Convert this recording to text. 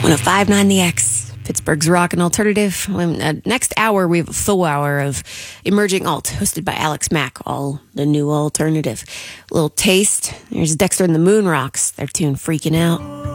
1059 The X, Pittsburgh's rock and alternative. Next hour, we have a full hour of Emerging Alt, hosted by Alex Mack, all the new alternative. A little taste. There's Dexter and the Moon Rocks, their tune Freaking Out.